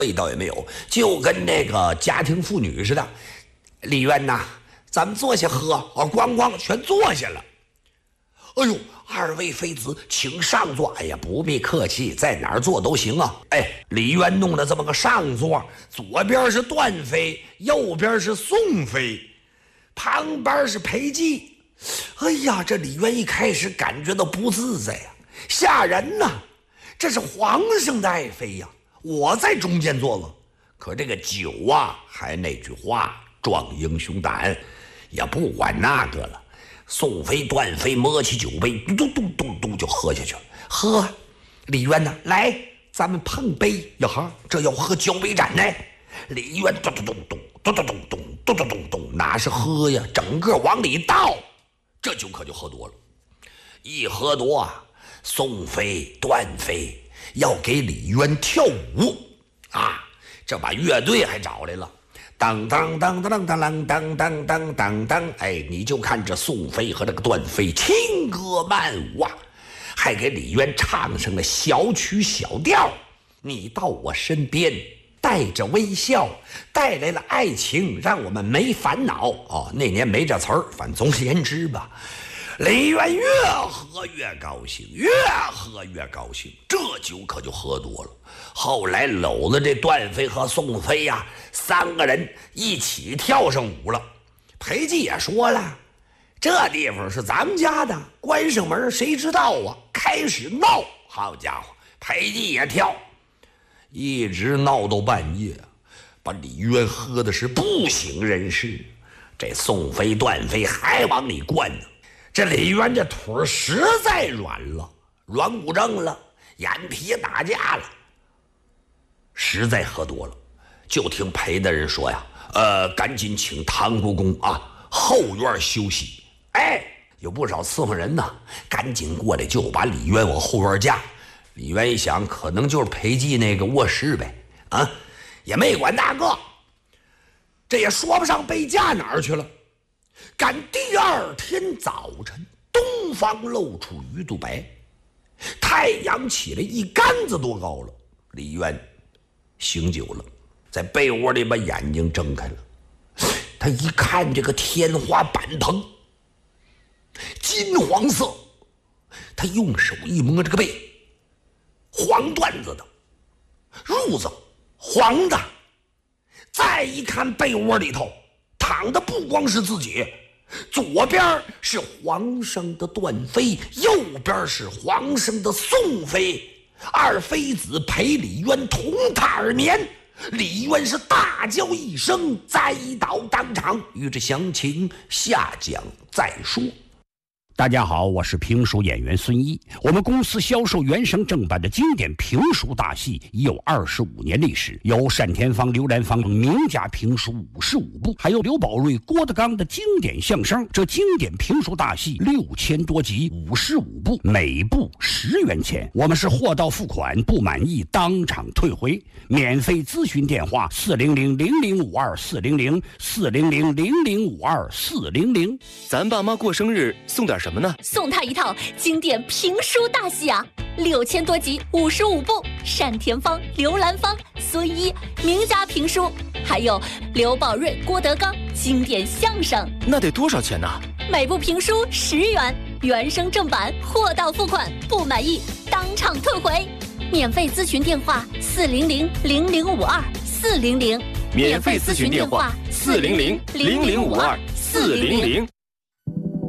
味道也没有，就跟那个家庭妇女似的。李渊呐，咱们坐下喝啊，咣咣全坐下了。哎呦，二位妃子请上座。哎呀，不必客气，在哪儿坐都行啊。哎，李渊弄了这么个上座，左边是段妃，右边是宋妃，旁边是裴寂。哎呀，这李渊一开始感觉到不自在呀，吓人呐！这是皇上的爱妃呀，我在中间坐了。可这个酒啊，还那句话，壮英雄胆，也不管那个了。宋妃、段妃摸起酒杯，咚咚咚咚咚就喝下去了。喝，李渊呢？来，咱们碰杯呀哈！这要喝交杯盏呢。李渊咚咚咚咚咚咚咚咚咚咚咚咚，哪是喝呀？整个往里倒，这酒可就喝多了。一喝多啊，宋妃、段妃要给李渊跳舞啊！这把乐队还找来了。当当当当当当当当当当当，哎，你就看这宋妃和这个段妃轻歌曼舞啊，还给李渊唱上了小曲小调。你到我身边，带着微笑，带来了爱情，让我们没烦恼。哦，那年没这词儿，反正总而言之吧。李渊越喝越高兴，越喝越高兴，这酒可就喝多了。后来搂了这段妃和宋妃呀，三个人一起跳上舞了。裴寂也说了，这地方是咱们家的，关上门谁知道啊？开始闹，好家伙，裴寂也跳，一直闹到半夜，把李渊喝的是不省人事。这宋妃、段妃还往里灌呢。这李渊这腿实在软了，软骨症了，眼皮打架了，实在喝多了。就听陪的人说呀，赶紧请唐国公啊后院休息。哎，有不少伺候人呢，赶紧过来就把李渊往后院架。李渊一想，可能就是裴寂那个卧室呗，啊，也没管大个，这也说不上被架哪儿去了。赶第二天早晨，东方露出鱼肚白，太阳起来一竿子多高了。李渊醒酒了，在被窝里把眼睛睁开了。他一看这个天花板棚金黄色，他用手一摸这个被，黄缎子的，褥子黄的。再一看被窝里头躺的不光是自己，左边是皇上的段妃，右边是皇上的宋妃，二妃子陪李渊同榻而眠。李渊是大叫一声，栽倒当场。与之详情下讲再说。 大家好，我是评书演员孙一。我们公司销售原声正版的经典评书大戏已有25年历史，有单田芳、刘兰芳名家评书55部，还有刘宝瑞、郭德纲的经典相声。这经典评书大戏6000多集，55部，每部10元钱。我们是货到付款，不满意当场退回。免费咨询电话400-0052-400，400-0052-400。 咱爸妈过生日送点什么呢？ 送他一套经典评书大戏啊，6000多集，55部，单田芳、刘兰芳、孙一名家评书，还有刘宝瑞、郭德纲经典相声。 那得多少钱呢？ 每部评书10元，原声正版，货到付款，不满意当场退回。免费咨询电话400-0052-400， 免费咨询电话400-0052-400。